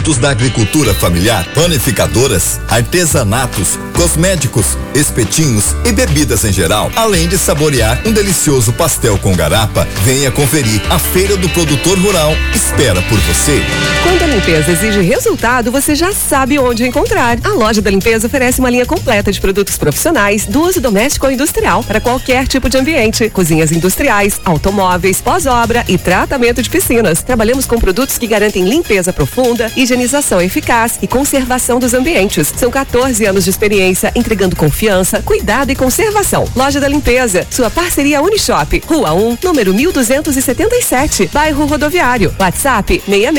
Produtos da agricultura familiar, panificadoras, artesanatos, cosméticos, espetinhos e bebidas em geral. Além de saborear um delicioso pastel com garapa, venha conferir. A Feira do Produtor Rural espera por você. Quando a limpeza exige resultado, você já sabe onde encontrar. A Loja da Limpeza oferece uma linha completa de produtos profissionais do uso doméstico ou industrial para qualquer tipo de ambiente. Cozinhas industriais, automóveis, pós-obra e tratamento de piscinas. Trabalhamos com produtos que garantem limpeza profunda, higienização eficaz e conservação dos ambientes. São 14 anos de experiência entregando confiança, cuidado e conservação. Loja da Limpeza, sua parceria Unishop, Rua 1, número 1277, bairro Rodoviário. WhatsApp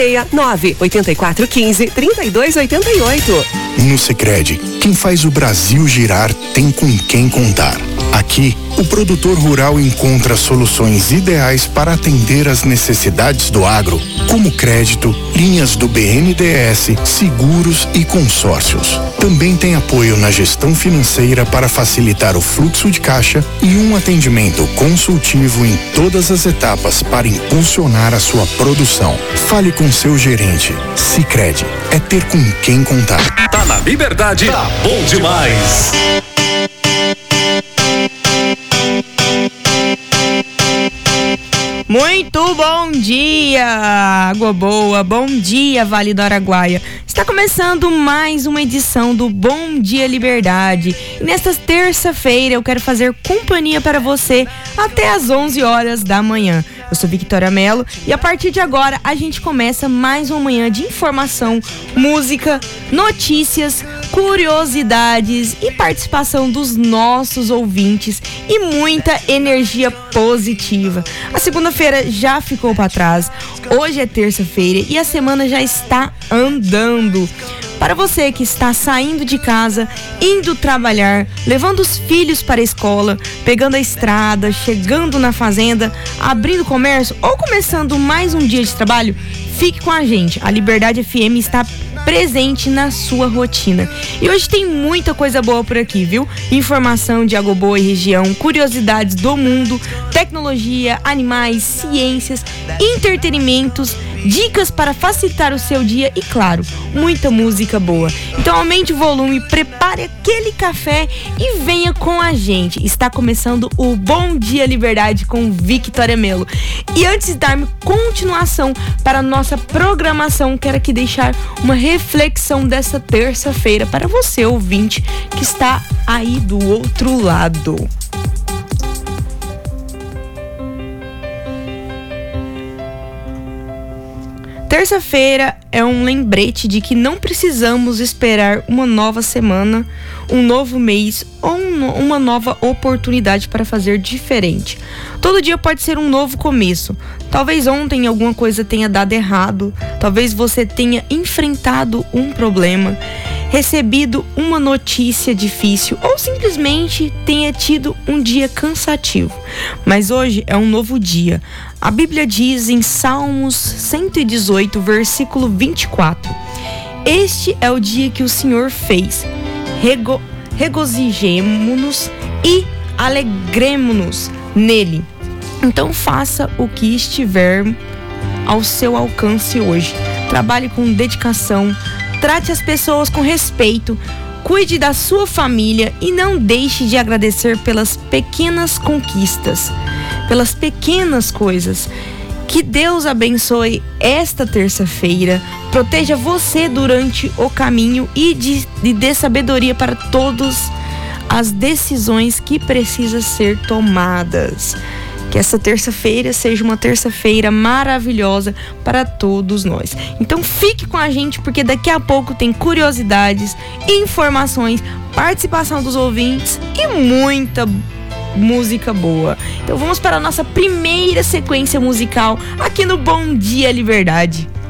669-8415-3288. No Sicredi, quem faz o Brasil girar tem com quem contar. Aqui, o produtor rural encontra soluções ideais para atender às necessidades do agro, como crédito, linhas do BNDES, seguros e consórcios. Também tem apoio na gestão financeira para facilitar o fluxo de caixa e um atendimento consultivo em todas as etapas para impulsionar a sua produção. Fale com seu gerente. Sicredi é ter com quem contar. Tá na Liberdade, tá bom demais. Muito bom dia, Água Boa, bom dia, Vale do Araguaia. Está começando mais uma edição do Bom Dia Liberdade. E nesta terça-feira eu quero fazer companhia para você até às 11 horas da manhã. Eu sou Victoria Mello e a partir de agora a gente começa mais uma manhã de informação, música, notícias, curiosidades e participação dos nossos ouvintes e muita energia positiva. A segunda-feira já ficou para trás, hoje é terça-feira e a semana já está andando. Para você que está saindo de casa, indo trabalhar, levando os filhos para a escola, pegando a estrada, chegando na fazenda, abrindo comércio ou começando mais um dia de trabalho, fique com a gente. A Liberdade FM está presente na sua rotina. E hoje tem muita coisa boa por aqui, viu? Informação de Água Boa e região, curiosidades do mundo, tecnologia, animais, ciências, entretenimentos, dicas para facilitar o seu dia e, claro, muita música boa. Então aumente o volume, prepare aquele café e venha com a gente. Está começando o Bom Dia Liberdade com Victoria Mello. E antes de dar continuação para a nossa programação, quero aqui deixar uma reflexão dessa terça-feira para você, ouvinte, que está aí do outro lado. Terça-feira é um lembrete de que não precisamos esperar uma nova semana, um novo mês ou uma nova oportunidade para fazer diferente. Todo dia pode ser um novo começo. Talvez ontem alguma coisa tenha dado errado, talvez você tenha enfrentado um problema, recebido uma notícia difícil ou simplesmente tenha tido um dia cansativo. Mas hoje é um novo dia. A Bíblia diz em Salmos 118, versículo 24: Este é o dia que o Senhor fez. Regozijemo-nos e alegremo-nos nele. Então faça o que estiver ao seu alcance hoje. Trabalhe com dedicação, trate as pessoas com respeito, cuide da sua família e não deixe de agradecer pelas pequenas conquistas, pelas pequenas coisas. Que Deus abençoe esta terça-feira, proteja você durante o caminho e dê sabedoria para todas as decisões que precisam ser tomadas. Que essa terça-feira seja uma terça-feira maravilhosa para todos nós. Então fique com a gente, porque daqui a pouco tem curiosidades, informações, participação dos ouvintes e muita música boa. Então vamos para a nossa primeira sequência musical aqui no Bom Dia Liberdade.